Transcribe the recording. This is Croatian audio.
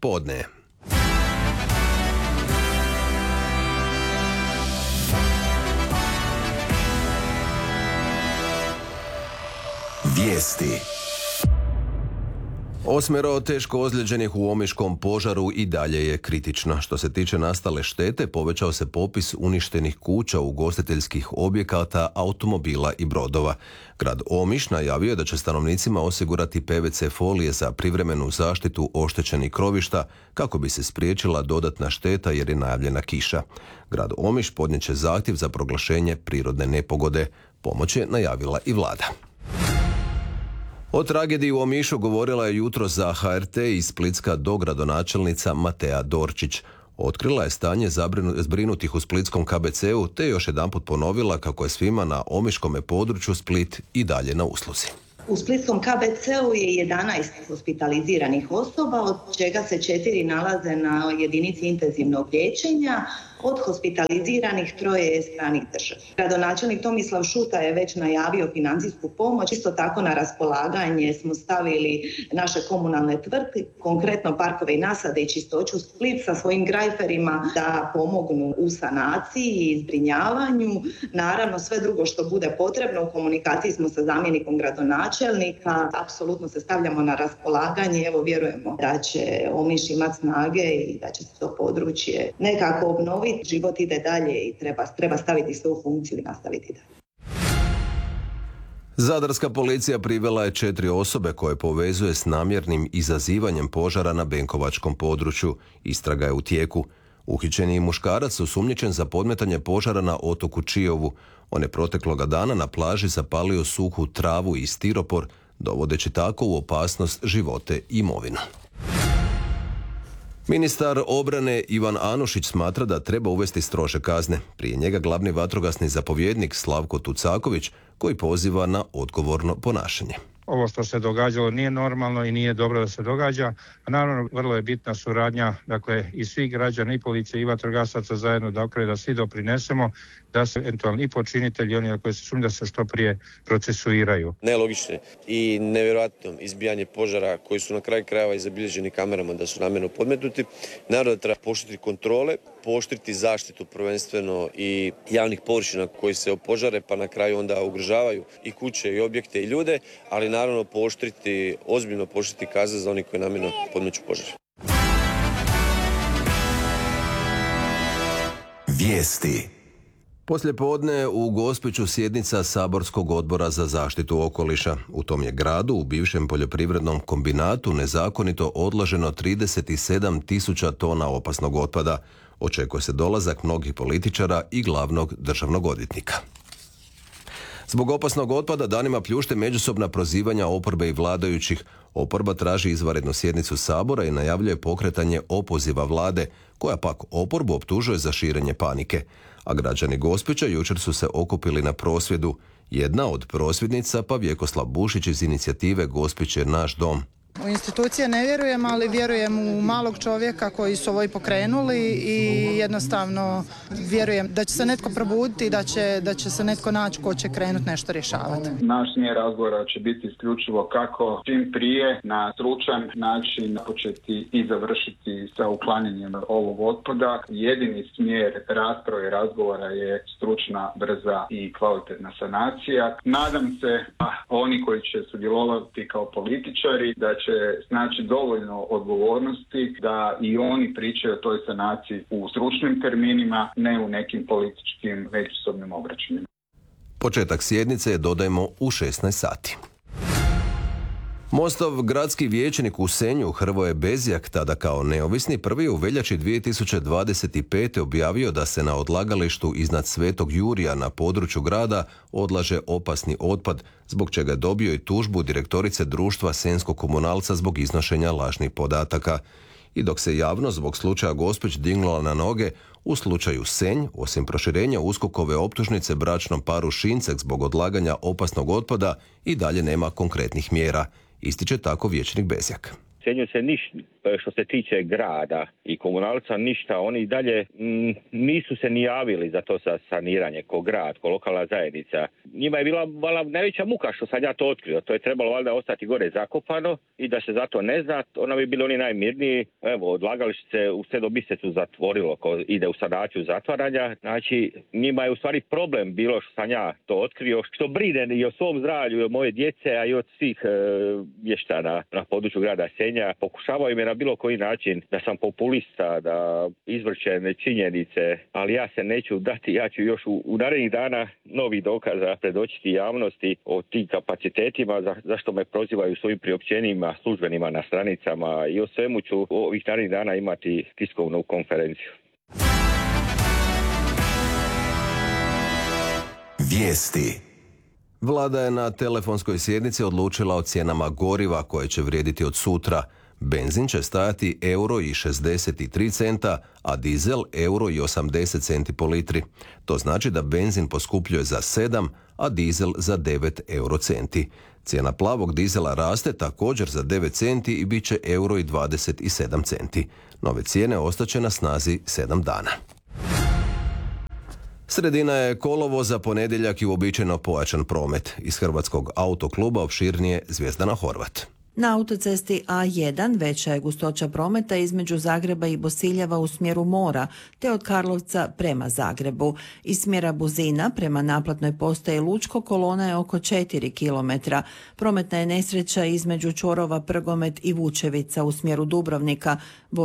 podne. Vijesti. 8 teško ozlijeđenih u omiškom požaru i dalje je kritično. Što se tiče nastale štete, povećao se popis uništenih kuća, ugostiteljskih objekata, automobila i brodova. Grad Omiš najavio je da će stanovnicima osigurati PVC folije za privremenu zaštitu oštećenih krovišta kako bi se spriječila dodatna šteta jer je najavljena kiša. Grad Omiš podnijet će zahtjev za proglašenje prirodne nepogode. Pomoć je najavila i vlada. O tragediji u Omišu govorila je jutros za HRT iz Splitska dogradonačelnica Matea Dorčić. Otkrila je stanje zbrinutih u splitskom KBC-u te još jedanput ponovila kako je svima na omiškome području Split i dalje na usluzi. U splitskom KBC-u je 11 hospitaliziranih osoba, od čega se 4 nalaze na jedinici intenzivnog liječenja. Od hospitaliziranih 3 je stranih država. Gradonačelnik Tomislav Šuta je već najavio financijsku pomoć. Isto tako na raspolaganje smo stavili naše komunalne tvrtke, konkretno Parkove i nasade i Čistoću Split sa svojim grajferima da pomognu u sanaciji i zbrinjavanju. Naravno sve drugo što bude potrebno, u komunikaciji smo sa zamjenikom gradonačelnika. Apsolutno se stavljamo na raspolaganje. Evo vjerujemo da će Omiš imati snage i da će se to područje nekako obnoviti. Život ide dalje i treba staviti sve u funkciju i nastaviti dalje. Zadarska policija privela je 4 osobe koje povezuje s namjernim izazivanjem požara na Benkovačkom području. Istraga je u tijeku. Uhićeni muškarac osumnjičen za podmetanje požara na otoku Čiovu. On je protekloga dana na plaži zapalio suhu travu i stiropor, dovodeći tako u opasnost živote i imovinu. Ministar obrane Ivan Anušić smatra da treba uvesti strože kazne. Prije njega glavni vatrogasni zapovjednik Slavko Tucaković koji poziva na odgovorno ponašanje. Ovo što se događalo nije normalno i nije dobro da se događa. A naravno, vrlo je bitna suradnja, dakle, i svih građana, i policije, i vatrogasaca zajedno, dakle, da svi doprinesemo, da se eventualni i počinitelji, oni koji se sumnjaju da se što prije procesuiraju. Nelogične i nevjerojatno izbijanje požara koji su na kraju krajeva i zabilježeni kamerama da su namjerno podmetnuti. Naravno da treba pooštriti kontrole, pooštriti zaštitu prvenstveno i javnih površina koji se opožare pa na kraju onda ugrožavaju i kuće i objekte i ljude, ali naravno ozbiljno pooštriti kazne za oni koji namjerno podmeću požar. Vijesti. Poslijepodne u Gospiću sjednica Saborskog odbora za zaštitu okoliša. U tom je gradu u bivšem poljoprivrednom kombinatu nezakonito odloženo 37.000 tona opasnog otpada. Očekuje se dolazak mnogih političara i glavnog državnog odvjetnika. Zbog opasnog otpada danima pljušte međusobna prozivanja oporbe i vladajućih. Oporba traži izvanrednu sjednicu Sabora i najavljuje pokretanje opoziva vlade, koja pak oporbu optužuje za širenje panike. A građani Gospića jučer su se okupili na prosvjedu. Jedna od prosvjednica pa Vjekoslav Bušić iz inicijative Gospić je naš dom. U institucije ne vjerujem, ali vjerujem u malog čovjeka koji su ovo i pokrenuli i jednostavno vjerujem da će se netko probuditi i da će se netko naći ko će krenuti nešto rješavati. Naš smjer razgovora će biti isključivo kako čim prije na stručan način početi i završiti sa uklanjanjem ovog otpada. Jedini smjer rasprave i razgovora je stručna, brza i kvalitetna sanacija. Nadam se da oni koji će sudjelovati kao političari da će znači dovoljno odgovornosti da i oni pričaju o toj sanaciji u stručnim terminima, ne u nekim političkim međusobnim obračunima. Početak sjednice je, dodajmo, u 16 sati. Mostov gradski vijećnik u Senju Hrvoje Bezjak, tada kao neovisni, prvi u veljači 2025. objavio da se na odlagalištu iznad Svetog Jurija na području grada odlaže opasni otpad, zbog čega je dobio i tužbu direktorice društva Senjskog komunalca zbog iznošenja lažnih podataka. I dok se javnost zbog slučaja Gospić dignula na noge, u slučaju Senj, osim proširenja USKOK-ove optužnice bračnom paru Šincek zbog odlaganja opasnog otpada, i dalje nema konkretnih mjera, ističe tako vijećnik Bezjak. Senju se što se tiče grada i komunalca ništa, oni i dalje nisu se ni javili za to sa saniranje ko grad, ko lokalna zajednica. Njima je bila najveća muka što sam ja to otkrio. To je trebalo valjda ostati gore zakopano i da se zato ne zna, ona bi bili oni najmirniji. Evo, odlagalište u 7. mjesecu zatvorilo ko ide u sanaciju zatvaranja. Znači, njima je u stvari problem bilo što sam ja to otkrio, što brine i o svom zdravlju, i o moje djece, a i od svih mještana na području grada Senja. Pokušavaju me na bilo koji način da sam populista, da izvrćem činjenice, ali ja se neću dati, ja ću još u narednih dana novih dokaza predočiti javnosti o tim kapacitetima, zašto me prozivaju svojim priopćenjima službenima na stranicama i o svemu ću ovih narednih dana imati tiskovnu konferenciju. Vijesti. Vlada je na telefonskoj sjednici odlučila o cijenama goriva koje će vrijediti od sutra. Benzin će stajati €1,63, a dizel €1,80 po litri. To znači da benzin poskupljuje za 7, a dizel za 9 eurocenti. Cijena plavog dizela raste također za 9 centi i bit će €1,27. Nove cijene ostaće na snazi 7 dana. Sredina je kolovoza, ponedjeljak i uobičajeno pojačan promet. Iz Hrvatskog autokluba opširnije Zvjezdana Horvat. Na autocesti A1 veća je gustoća prometa između Zagreba i Bosiljeva u smjeru mora, te od Karlovca prema Zagrebu. Iz smjera Buzina prema naplatnoj postaji Lučko kolona je oko 4 km. Prometna je nesreća između čvorova Prgomet i Vučevica u smjeru Dubrovnika.